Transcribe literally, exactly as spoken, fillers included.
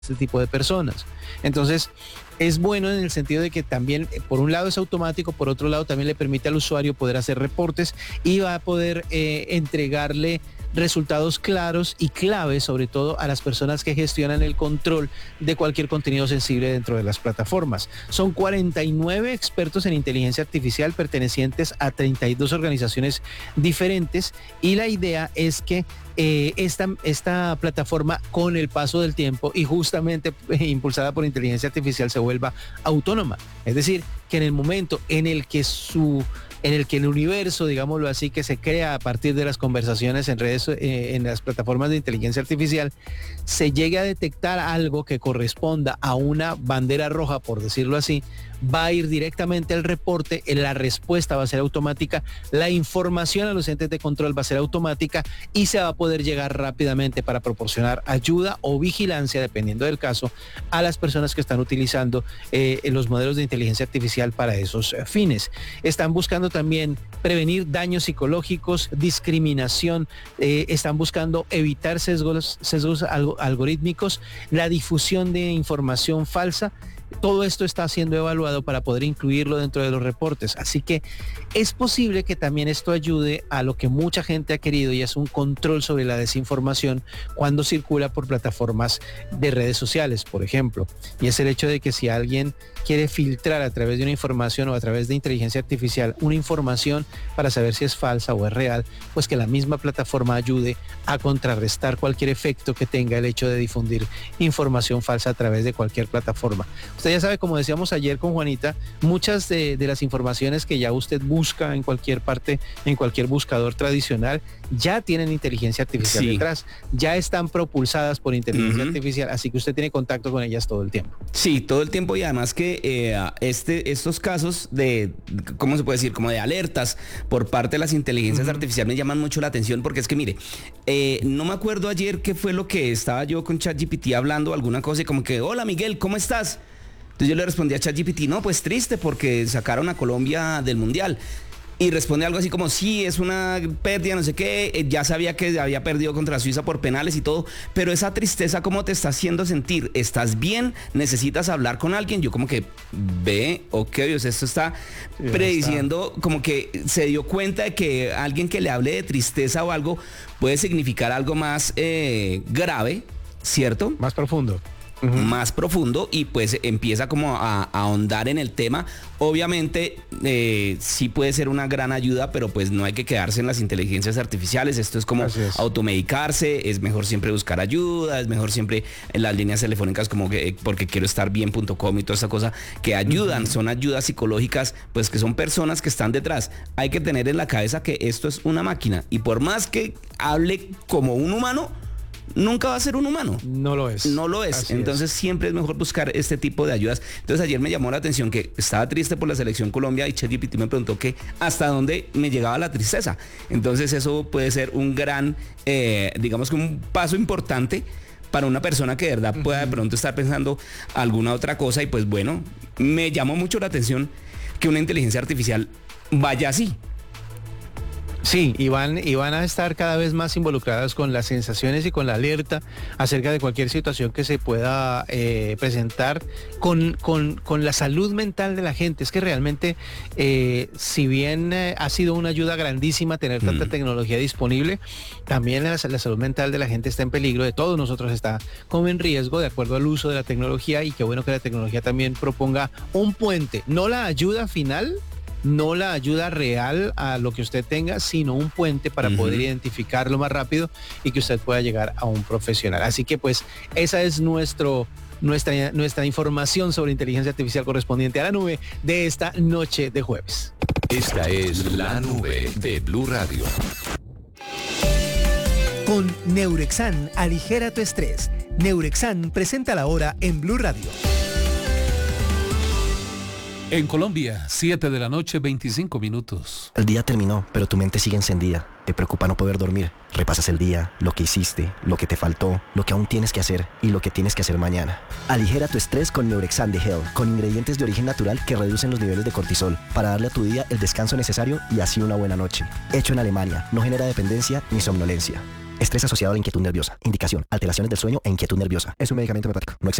este tipo de personas. Entonces, es bueno en el sentido de que también, por un lado es automático, por otro lado también le permite al usuario poder hacer reportes y va a poder eh, entregarle resultados claros y claves, sobre todo a las personas que gestionan el control de cualquier contenido sensible dentro de las plataformas. Son cuarenta y nueve expertos en inteligencia artificial pertenecientes a treinta y dos organizaciones diferentes y la idea es que eh, esta, esta plataforma con el paso del tiempo y justamente eh, impulsada por inteligencia artificial se vuelva autónoma. Es decir, que en el momento en el que su en el que el universo, digámoslo así, que se crea a partir de las conversaciones en redes, eh, en las plataformas de inteligencia artificial, se llegue a detectar algo que corresponda a una bandera roja, por decirlo así, va a ir directamente al reporte, la respuesta va a ser automática, la información a los entes de control va a ser automática y se va a poder llegar rápidamente para proporcionar ayuda o vigilancia, dependiendo del caso, a las personas que están utilizando eh, los modelos de inteligencia artificial para esos eh, fines. Están buscando también prevenir daños psicológicos, discriminación, eh, están buscando evitar sesgos, sesgos alg- algorítmicos, la difusión de información falsa. Todo esto está siendo evaluado para poder incluirlo dentro de los reportes. Así que es posible que también esto ayude a lo que mucha gente ha querido y es un control sobre la desinformación cuando circula por plataformas de redes sociales, por ejemplo. Y es el hecho de que si alguien quiere filtrar a través de una información o a través de inteligencia artificial una información para saber si es falsa o es real, pues que la misma plataforma ayude a contrarrestar cualquier efecto que tenga el hecho de difundir información falsa a través de cualquier plataforma. Usted ya sabe, como decíamos ayer con Juanita, muchas de, de las informaciones que ya usted busca en cualquier parte, en cualquier buscador tradicional, ya tienen inteligencia artificial sí. detrás, ya están propulsadas por inteligencia Uh-huh. artificial, así que usted tiene contacto con ellas todo el tiempo. Sí, todo el tiempo y además que eh, este, estos casos de, ¿cómo se puede decir? Como de alertas por parte de las inteligencias uh-huh. artificiales me llaman mucho la atención porque es que mire, eh, no me acuerdo ayer qué fue lo que estaba yo con ChatGPT hablando, alguna cosa y como que, hola Miguel, ¿cómo estás? Entonces yo le respondí a ChatGPT, no, pues triste porque sacaron a Colombia del Mundial. Y responde algo así como, sí, es una pérdida, no sé qué, eh, ya sabía que había perdido contra Suiza por penales y todo, pero esa tristeza, ¿cómo te está haciendo sentir? ¿Estás bien? ¿Necesitas hablar con alguien? Yo como que, ve, ok, o sea, esto está sí, prediciendo, está. Como que se dio cuenta de que alguien que le hable de tristeza o algo puede significar algo más eh, grave, ¿cierto? Más profundo. Uh-huh. Más profundo y pues empieza como a, a ahondar en el tema. Obviamente eh, sí puede ser una gran ayuda, pero pues no hay que quedarse en las inteligencias artificiales. Esto es como es. automedicarse, es mejor siempre buscar ayuda, es mejor siempre en las líneas telefónicas como que porque quiero estar bien punto com y toda esa cosa que ayudan, uh-huh. son ayudas psicológicas, pues que son personas que están detrás. Hay que tener en la cabeza que esto es una máquina y por más que hable como un humano, nunca va a ser un humano. No lo es. No lo es. Así Entonces es. siempre es mejor buscar este tipo de ayudas. Entonces ayer me llamó la atención que estaba triste por la selección Colombia y ChatGPT me preguntó que hasta dónde me llegaba la tristeza. Entonces eso puede ser un gran, eh, digamos que un paso importante para una persona que de verdad pueda de pronto estar pensando alguna otra cosa y pues bueno, me llamó mucho la atención que una inteligencia artificial vaya así. Sí, y van, y van a estar cada vez más involucradas con las sensaciones y con la alerta acerca de cualquier situación que se pueda eh, presentar con, con, con la salud mental de la gente. Es que realmente, eh, si bien eh, ha sido una ayuda grandísima tener tanta mm. tecnología disponible, también la, la salud mental de la gente está en peligro, de todos nosotros está como en riesgo de acuerdo al uso de la tecnología y qué bueno que la tecnología también proponga un puente, no la ayuda final, no la ayuda real a lo que usted tenga, sino un puente para uh-huh. poder identificarlo más rápido y que usted pueda llegar a un profesional. Así que pues esa es nuestro, nuestra, nuestra información sobre inteligencia artificial correspondiente a la nube de esta noche de jueves. Esta es la nube de Blue Radio. Con Neurexan, aligera tu estrés. Neurexan presenta la hora en Blue Radio. En Colombia, siete de la noche, veinticinco minutos. El día terminó, pero tu mente sigue encendida. Te preocupa no poder dormir. Repasas el día, lo que hiciste, lo que te faltó, lo que aún tienes que hacer y lo que tienes que hacer mañana. Aligera tu estrés con Neurexan de Health, con ingredientes de origen natural que reducen los niveles de cortisol para darle a tu día el descanso necesario y así una buena noche. Hecho en Alemania, no genera dependencia ni somnolencia. Estrés asociado a la inquietud nerviosa. Indicación: alteraciones del sueño e inquietud nerviosa. Es un medicamento hepático. No